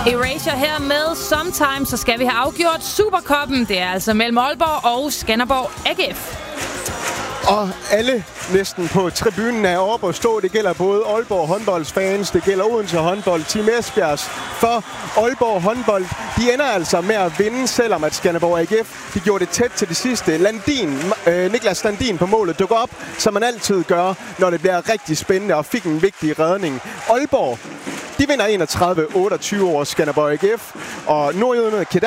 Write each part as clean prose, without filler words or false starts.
Erasure her med Sometimes, så skal vi have afgjort Supercuppen. Det er altså mellem Aalborg og Skanderborg AGF. Og alle næsten på tribunen er oppe og stå. Det gælder både Aalborg håndboldsfans, det gælder Odense håndbold, Team Esbjergs. For Aalborg håndbold, de ender altså med at vinde, selvom at Skanderborg AGF, de gjorde det tæt til det sidste. Niklas Landin på målet dukker op, som man altid gør, når det bliver rigtig spændende, og fik en vigtig redning. Aalborg, de vinder 31-28 over Skanderborg AGF, og nordjyderne kan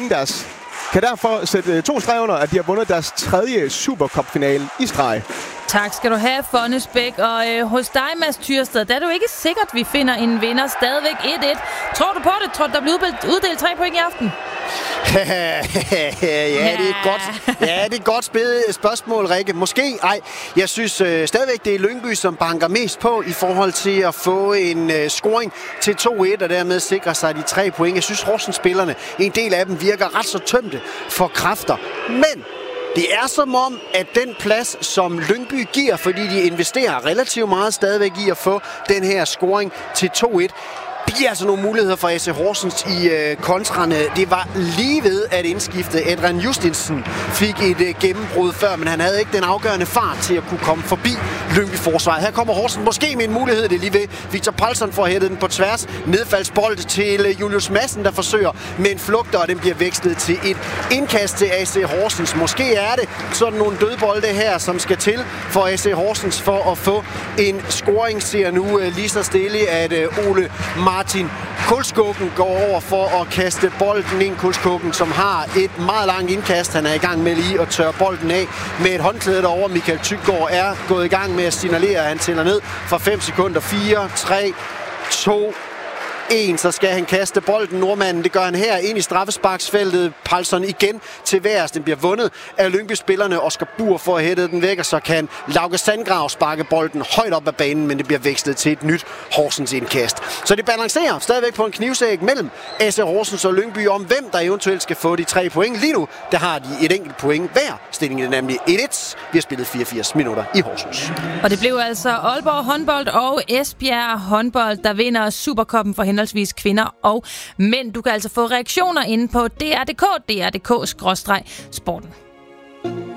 derfor sætte 2 streger under, at de har vundet deres 3. Supercup-finale i streg. Tak skal du have, Fonnesbæk. Og hos dig, Mads Tyrsted, der er du ikke sikkert, at vi finder en vinder. Stadigvæk 1-1. Tror du på det? Tror du, der bliver uddelt 3 point i aften? Ja, det er godt. Ja, det er et godt spørgsmål, Rikke. Måske. Ej, jeg synes stadigvæk, det er Lyngby, som banker mest på i forhold til at få en scoring til 2-1, og dermed sikre sig de 3 point. Jeg synes, Horsens-spillerne, en del af dem virker ret så tømte for kræfter. Men det er som om, at den plads, som Lyngby giver, fordi de investerer relativt meget stadigvæk i at få den her scoring til 2-1, det giver altså nogle muligheder for AC Horsens i kontrerne. Det var lige ved at indskifte. Adrian Justinsen fik et gennembrud før, men han havde ikke den afgørende fart til at kunne komme forbi Lyngby-forsvaret. Her kommer Horsens måske med en mulighed, det er lige ved. Victor Palsson får hættet den på tværs. Nedfaldsbold til Julius Madsen, der forsøger med en flugt, og den bliver vekslet til et indkast til AC Horsens. Måske er det sådan nogle dødbolde her, som skal til for AC Horsens for at få en scoring. Ser nu lige så stille, at Ole Martin Kulskogen går over for at kaste bolden ind. Kulskogen, som har et meget langt indkast. Han er i gang med lige at tørre bolden af med et håndklæde derovre. Michael Tyggaard er gået i gang med at signalere, at han tæller ned for 5 sekunder. 4, 3, 2, 1, så skal han kaste bolden. Nordmanden, det gør han her ind i straffesparksfeltet. Palsson igen til værs. Den bliver vundet af Lyngby-spillerne. Oscar Buhr får hættet den væk, og så kan Lauke Sandgrav sparke bolden højt op ad banen, men det bliver vekslet til et nyt Horsens indkast. Så det balancerer stadigvæk på en knivsæg mellem AC Horsens og Lyngby om, hvem der eventuelt skal få de 3 point. Lige nu, der har de et enkelt point hver. Stillingen er nemlig 1-1. Vi har spillet 84 minutter i Horsens. Og det blev altså Aalborg håndbold og Esbjerg håndbold, der vinder Supercuppen for henholdsvis kvinder og mænd. Du kan altså få reaktioner inde på dr.dk/sporten.